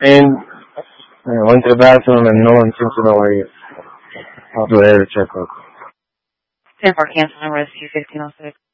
And I went to the bathroom and no one seems to know where he is. I'll do an air check up. 10-4 cancel number is 21506.